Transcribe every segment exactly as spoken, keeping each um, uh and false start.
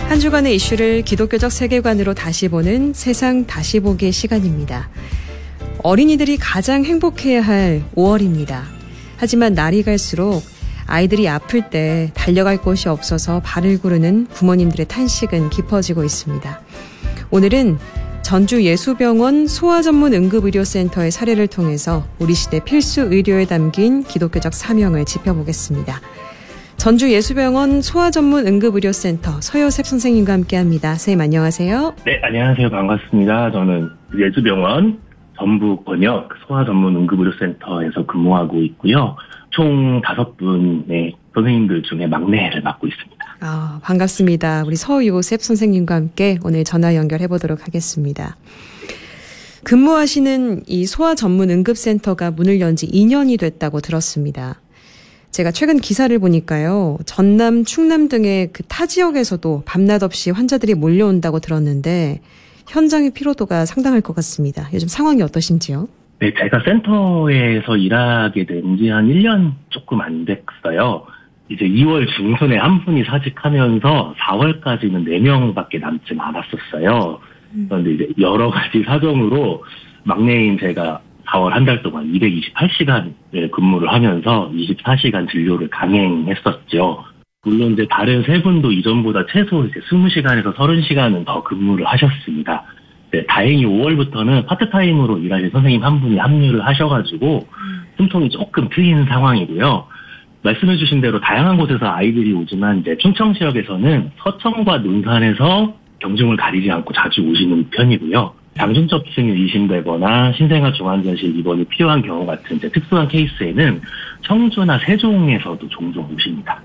한 주간의 이슈를 기독교적 세계관으로 다시 보는 세상 다시 보기의 시간입니다. 어린이들이 가장 행복해야 할 오월입니다. 하지만 날이 갈수록 아이들이 아플 때 달려갈 곳이 없어서 발을 구르는 부모님들의 탄식은 깊어지고 있습니다. 오늘은 전주 예수병원 소아전문응급의료센터의 사례를 통해서 우리 시대 필수 의료에 담긴 기독교적 사명을 짚어보겠습니다. 전주 예수병원 소아전문응급의료센터 서효셉 선생님과 함께합니다. 선생님 안녕하세요. 네, 안녕하세요. 반갑습니다. 저는 예수병원 전북 번역 소아전문응급의료센터에서 근무하고 있고요. 총 다섯 분의 선생님들 중에 막내를 맡고 있습니다. 아, 반갑습니다. 우리 서효셉 선생님과 함께 오늘 전화 연결해 보도록 하겠습니다. 근무하시는 이 소아전문응급센터가 문을 연 지 이 년이 됐다고 들었습니다. 제가 최근 기사를 보니까요. 전남, 충남 등의 그 타 지역에서도 밤낮 없이 환자들이 몰려온다고 들었는데 현장의 피로도가 상당할 것 같습니다. 요즘 상황이 어떠신지요? 네, 제가 센터에서 일하게 된 지 한 일 년 조금 안 됐어요. 이제 이월 중순에 한 분이 사직하면서 사월까지는 네 명밖에 남지 않았었어요. 그런데 이제 여러 가지 사정으로 막내인 제가 사월 한 달 동안 이백이십팔 시간을 근무를 하면서 이십사 시간 진료를 강행했었죠. 물론 이제 다른 세 분도 이전보다 최소 이제 이십 시간에서 삼십 시간은 더 근무를 하셨습니다. 네, 다행히 오월부터는 파트타임으로 일하실 선생님 한 분이 합류를 하셔가지고 숨통이 조금 트인 상황이고요. 말씀해주신 대로 다양한 곳에서 아이들이 오지만 이제 충청 지역에서는 서청과 논산에서 경중을 가리지 않고 자주 오시는 편이고요. 장중접증이 의심되거나 신생아 중환자실 입원이 필요한 경우 같은 이제 특수한 케이스에는 청주나 세종에서도 종종 오십니다.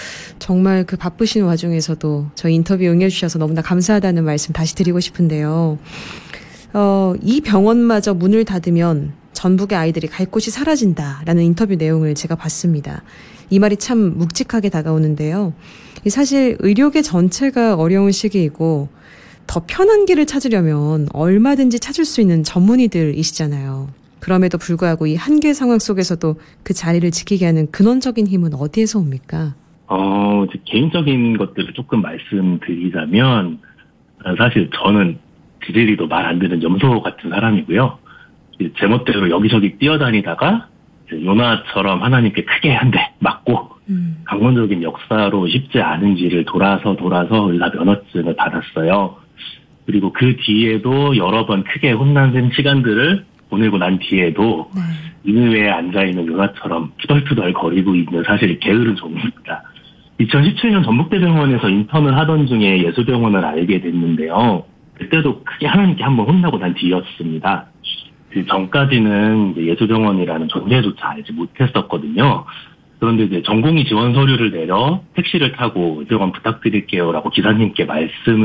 정말 그 바쁘신 와중에서도 저희 인터뷰 응해주셔서 너무나 감사하다는 말씀 다시 드리고 싶은데요. 어, 이 병원마저 문을 닫으면 전북의 아이들이 갈 곳이 사라진다라는 인터뷰 내용을 제가 봤습니다. 이 말이 참 묵직하게 다가오는데요. 사실 의료계 전체가 어려운 시기이고 더 편한 길을 찾으려면 얼마든지 찾을 수 있는 전문의들이시잖아요. 그럼에도 불구하고 이 한계 상황 속에서도 그 자리를 지키게 하는 근원적인 힘은 어디에서 옵니까? 어, 개인적인 것들을 조금 말씀드리자면 사실 저는 지질이도 말 안 듣는 염소 같은 사람이고요. 제멋대로 여기저기 뛰어다니다가 요나처럼 하나님께 크게 한 대 맞고 음. 강론적인 역사로 쉽지 않은 길을 돌아서 돌아서 의사 면허증을 받았어요. 그리고 그 뒤에도 여러 번 크게 혼난 시간들을 보내고 난 뒤에도 네. 인의회에 앉아있는 요나처럼 투덜투덜 거리고 있는 사실 게으른 종입니다. 이천십칠 년 전북대병원에서 인턴을 하던 중에 예수병원을 알게 됐는데요. 그때도 크게 하나님께 한번 혼나고 난 뒤였습니다. 그 전까지는 이제 예수병원이라는 존재조차 알지 못했었거든요. 그런데 이제 전공의 지원 서류를 내려 택시를 타고 예수병원 부탁드릴게요라고 기사님께 말씀을